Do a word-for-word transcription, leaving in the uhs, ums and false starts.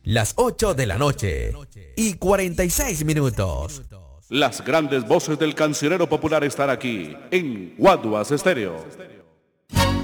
Las ocho de la noche y cuarenta y seis minutos. Las grandes voces del cancionero popular están aquí en Guaduas Estéreo.